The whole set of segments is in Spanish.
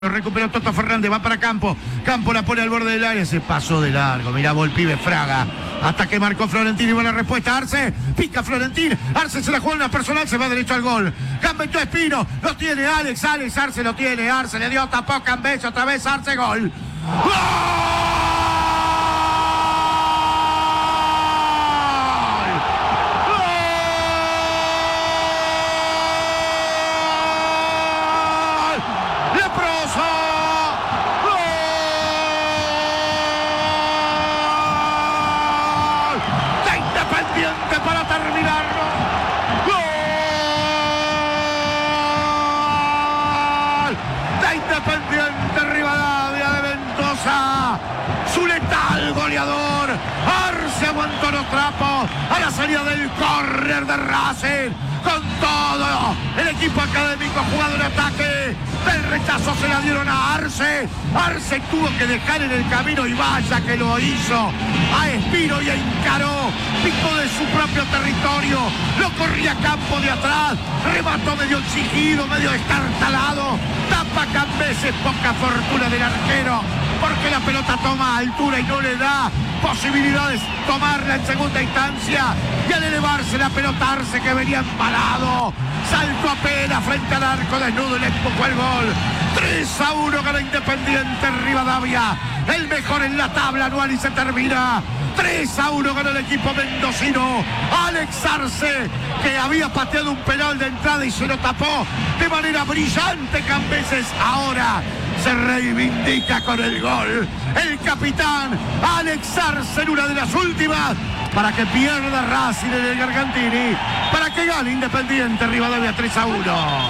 Lo recuperó Toto Fernández, va para Campo. Campo la pone al borde del área, se pasó de largo. Mirá, Volpibe Fraga. Hasta que marcó Florentín y buena respuesta. Arce, pica Florentín. Arce se la juega en una personal, se va derecho al gol. Gambetó Espino, lo tiene Alex, Arce lo tiene. Arce le dio, tapó Cambés, otra vez Arce, gol. ¡Gol! Para terminarlo. ¡Gol! De Independiente Rivadavia de Mendoza. Su letal goleador. Arce aguantó los trapos a la salida del córner de Racing. Con todo el equipo académico jugado en ataque. Del rechazo se la dieron a Arce. Arce tuvo que dejar en el camino y vaya que lo hizo. A Espino y encaró. Picó de su propio territorio. Lo corría a Campo de atrás. Remató medio exigido, medio estartalado. Tapa Cambeses, poca fortuna del arquero. Porque la pelota toma altura y no le da posibilidades tomarla en segunda instancia. Y al elevarse la pelota, Arce, que venía embalado, saltó apenas frente al arco desnudo y le empujó el gol. 3-1 gana Independiente Rivadavia, el mejor en la tabla anual, y se termina. 3-1 ganó el equipo mendocino. Alex Arce, que había pateado un penal de entrada y se lo tapó de manera brillante Cambeses, ahora se reivindica con el gol. El capitán Alex Arce en una de las últimas para que pierda Racing en el Gargantini, para que gane Independiente Rivadavia 3-1.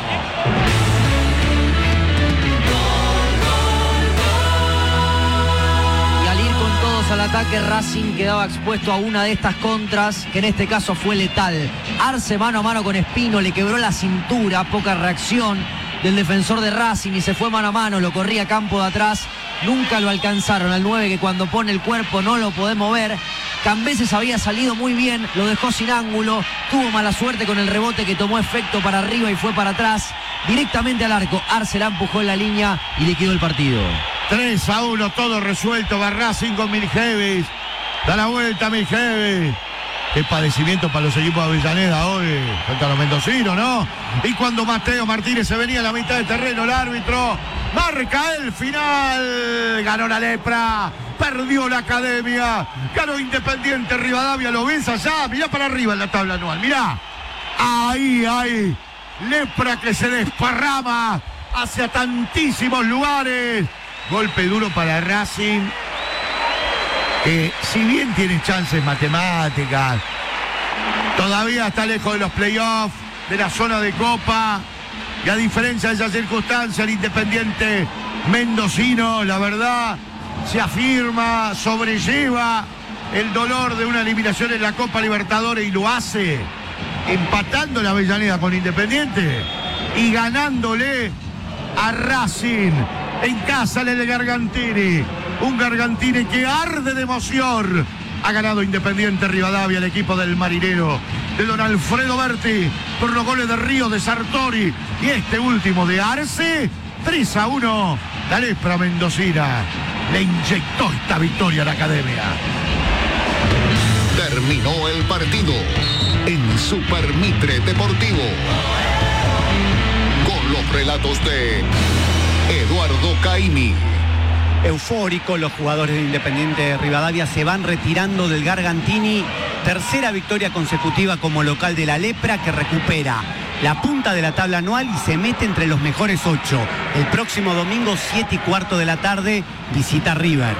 Al ataque, Racing quedaba expuesto a una de estas contras, que en este caso fue letal. Arce mano a mano con Espino, le quebró la cintura, poca reacción del defensor de Racing y se fue mano a mano, lo corría Campo de atrás, nunca lo alcanzaron al 9, que cuando pone el cuerpo no lo podemos ver. Cambeses había salido muy bien, lo dejó sin ángulo, tuvo mala suerte con el rebote que tomó efecto para arriba y fue para atrás, directamente al arco. Arce la empujó en la línea y liquidó el partido. 3-1, todo resuelto. Va Racing con Miljevis. Da la vuelta Miljevis. Qué padecimiento para los equipos de Avellaneda hoy. Contra los mendocinos, ¿no? Y cuando Mateo Martínez se venía a la mitad del terreno, el árbitro marca el final. Ganó la Lepra. Perdió la Academia. Ganó Independiente Rivadavia. ¿Lo ves allá? Mirá para arriba en la tabla anual. Mirá. Ahí hay Lepra que se desparrama hacia tantísimos lugares. Golpe duro para Racing, que si bien tiene chances matemáticas, todavía está lejos de los playoffs, de la zona de Copa, y a diferencia de esa circunstancia, el Independiente mendocino, la verdad, se afirma, sobrelleva el dolor de una eliminación en la Copa Libertadores y lo hace empatando la Avellaneda con Independiente y ganándole a Racing en casa en el Gargantini. Un Gargantini que arde de emoción. Ha ganado Independiente Rivadavia, el equipo del marinero de don Alfredo Berti, por los goles de Ríos, de Sartori y este último de Arce. 3-1. La Lepra mendocina le inyectó esta victoria a la Academia. Terminó el partido en Super Mitre Deportivo con los relatos de Eduardo Caimi. Eufórico, los jugadores de Independiente Rivadavia se van retirando del Gargantini. Tercera victoria consecutiva como local de la Lepra, que recupera la punta de la tabla anual y se mete entre los mejores 8. El próximo domingo, 7:15 de la tarde, visita River.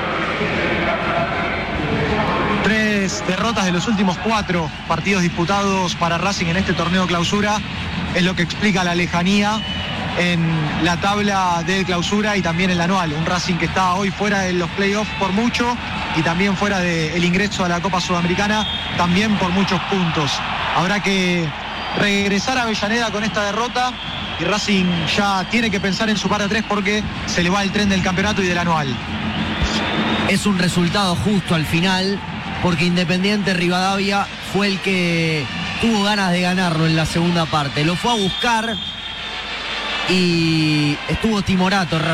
3 derrotas de los últimos 4 partidos disputados para Racing en este torneo clausura. Es lo que explica la lejanía en la tabla de clausura y también en la anual. Un Racing que está hoy fuera de los playoffs por mucho y también fuera del ingreso a la Copa Sudamericana también por muchos puntos. Habrá que regresar a Avellaneda con esta derrota y Racing ya tiene que pensar en su par de 3 porque se le va el tren del campeonato y del anual. Es un resultado justo al final, porque Independiente Rivadavia fue el que tuvo ganas de ganarlo en la segunda parte. Lo fue a buscar y estuvo timorato